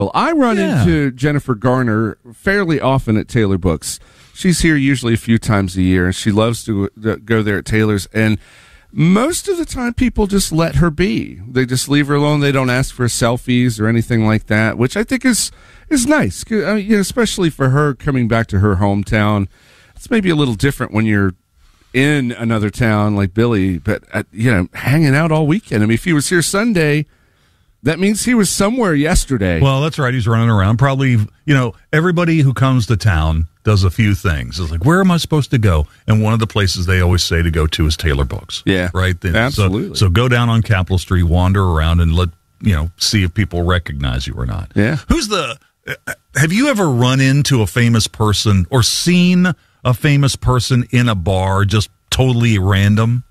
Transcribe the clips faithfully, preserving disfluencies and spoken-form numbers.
Well, I run Yeah. into Jennifer Garner fairly often at Taylor Books. She's here usually a few times a year, and she loves to uh, go there at Taylor's. And most of the time, people just let her be. They just leave her alone. They don't ask for selfies or anything like that, which I think is is nice, I mean, you know, especially for her coming back to her hometown. It's maybe a little different when you're in another town like Billy, but, uh, you know, hanging out all weekend. I mean, if he was here Sunday, that means he was somewhere yesterday. Well, that's right. He's running around. Probably, you know, everybody who comes to town does a few things. It's like, where am I supposed to go? And one of the places they always say to go to is Taylor Books. Yeah, right. Then, absolutely. So, so go down on Capitol Street, wander around, and let you know, see if people recognize you or not. Yeah. Who's the? Uh, have you ever run into a famous person or seen a famous person in a bar just totally random?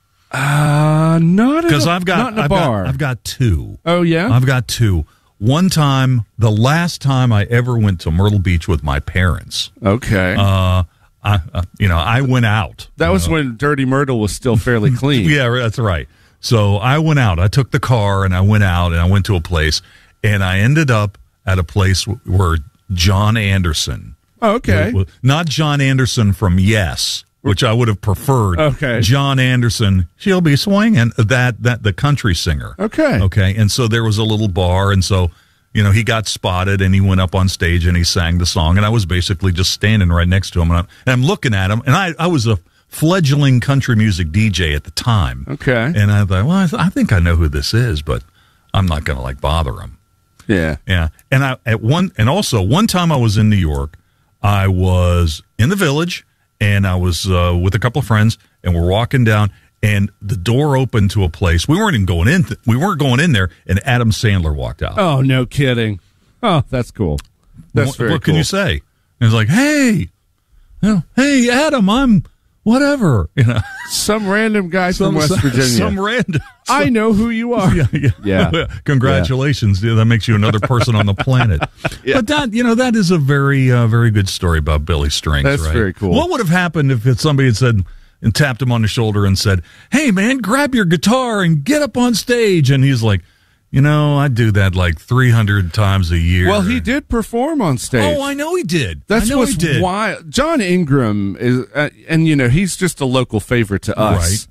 Uh, not because a, I've got not in a I've got, I've got two. Oh yeah, I've got two. One time, the last time I ever went to Myrtle Beach with my parents. Okay. Uh, I uh, you know I went out. That was know. when Dirty Myrtle was still fairly clean. Yeah, that's right. So I went out. I took the car and I went out and I went to a place and I ended up at a place where John Anderson. Oh, okay. Not John Anderson from Yes, which I would have preferred. Okay. John Anderson, she'll be swinging, that that the country singer. Okay. Okay. And so there was a little bar, and so, you know, he got spotted and he went up on stage and he sang the song, and I was basically just standing right next to him, and I'm, and I'm looking at him, and I, I was a fledgling country music D J at the time. Okay. And I thought, well, I, th- I think I know who this is, but I'm not going to like bother him. Yeah. Yeah. And I at one and also one time I was in New York, I was in the Village and I was uh, with a couple of friends and we're walking down and the door opened to a place. We weren't even going in th- we weren't going in there, and Adam Sandler walked out. Oh, no kidding. Oh, that's cool. That's what, very what cool. can you say? And it's like, "Hey, you know, hey Adam, I'm whatever." You know, some random guy some, from West some, Virginia. Some random some, I know who you are. Yeah, yeah. Yeah. Congratulations, dude. That makes you another person on the planet. Yeah. But that, you know, that is a very, uh, very good story about Billy Strings. That's right? very cool. What would have happened if somebody had said and tapped him on the shoulder and said, "Hey, man, grab your guitar and get up on stage"? And he's like, "You know, I do that like three hundred times a year." Well, he did perform on stage. Oh, I know he did. That's I know what's he did. why John Ingram is, uh, and you know, he's just a local favorite to us. Right.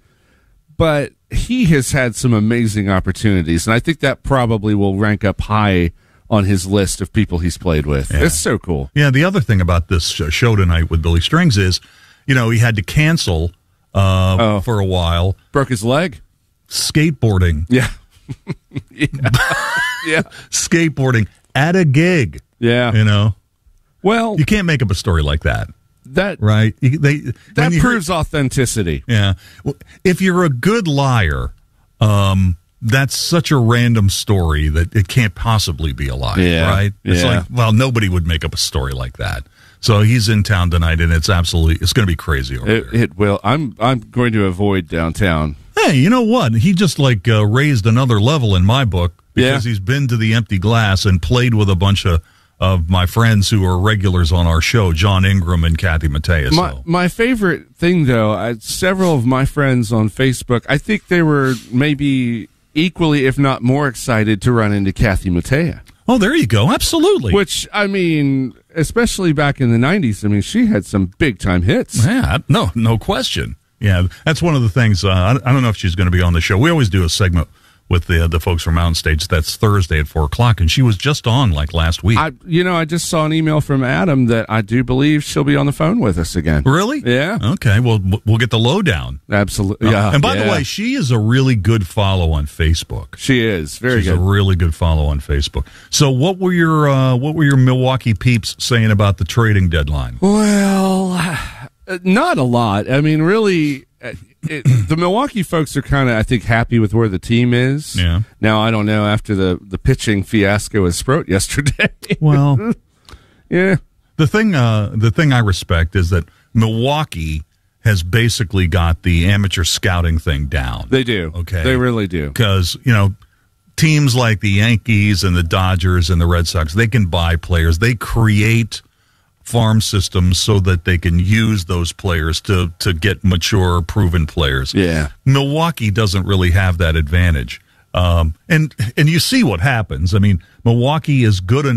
But he has had some amazing opportunities, and I think that probably will rank up high on his list of people he's played with. Yeah. It's so cool. Yeah, the other thing about this show tonight with Billy Strings is, you know, he had to cancel uh, Oh. for a while. Broke his leg? Skateboarding. Yeah. yeah. yeah. Skateboarding at a gig. Yeah. You know? Well, You can't make up a story like that. that Right? You, they, that when you- proves authenticity. Yeah. Well, if you're a good liar, um, that's such a random story that it can't possibly be a lie, Yeah. right? It's Yeah. like, well, nobody would make up a story like that. So he's in town tonight, and it's absolutely, it's going to be crazy over It, there. it will. I'm I'm going to avoid downtown. Hey, you know what? He just like uh, raised another level in my book because Yeah. he's been to the Empty Glass and played with a bunch of, of my friends who are regulars on our show, John Ingram and Kathy Mattea. My So. my favorite thing, though, I, several of my friends on Facebook, I think they were maybe equally, if not more, excited to run into Kathy Mattea. Oh, there you go. Absolutely. Which, I mean, especially back in the nineties, I mean, she had some big time hits. Yeah, no, no question. Yeah, that's one of the things. Uh, I, I don't know if she's going to be on the show. We always do a segment with the the folks from Mountain Stage. That's Thursday at four o'clock, and she was just on like last week. I, you know, I just saw an email from Adam that I do believe she'll be on the phone with us again. Really? Yeah. Okay. Well, we'll get the lowdown. Absolutely. Yeah. And by yeah. the way, she is a really good follow on Facebook. she is very She's good. a really good follow on Facebook. So, what were your uh, what were your Milwaukee peeps saying about the trading deadline? Well, uh, not a lot. I mean, really, uh, it, the Milwaukee folks are kind of, I think, happy with where the team is. Yeah. Now, I don't know after the, the pitching fiasco with Sproat yesterday. Well, yeah. the thing uh, the thing I respect is that Milwaukee has basically got the amateur scouting thing down. They do. Okay. They really do. Because, you know, teams like the Yankees and the Dodgers and the Red Sox, they can buy players. They create farm systems so that they can use those players to, to get mature, proven players. Yeah. Milwaukee doesn't really have that advantage. Um, and, and you see what happens. I mean, Milwaukee is good enough.